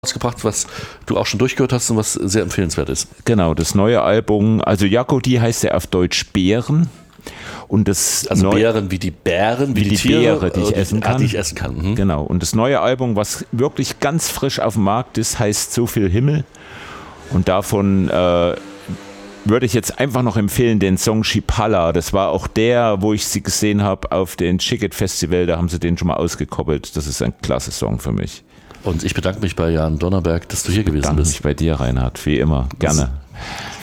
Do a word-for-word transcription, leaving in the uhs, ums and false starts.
gebracht, was du auch schon durchgehört hast und was sehr empfehlenswert ist. Genau, das neue Album, also Jagodi heißt ja auf Deutsch Beeren. Und das also neue, Beeren wie die Bären, wie, wie die, die Tiere, Beere, die ich essen kann. Die ich essen kann. Mhm. Genau, und das neue Album, was wirklich ganz frisch auf dem Markt ist, heißt So viel Himmel. Und davon äh, würde ich jetzt einfach noch empfehlen, den Song Chipala. Das war auch der, wo ich sie gesehen habe auf dem Chicket Festival, da haben sie den schon mal ausgekoppelt. Das ist ein klasse Song für mich. Und ich bedanke mich bei Jan Donnerberg, dass du hier gewesen bist. Ich bedanke bist. mich bei dir, Reinhard, wie immer. Gerne. Das